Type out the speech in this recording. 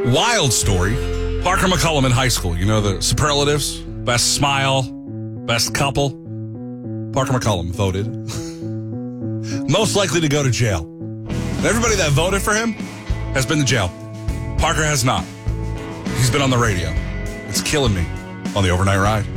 Wild story. Parker McCollum in high school. You know the superlatives? Best smile, best couple. Parker McCollum voted most likely to go to jail. Everybody that voted for him has been to jail. Parker has not. He's been on the radio. It's killing me on the Overnight Ride.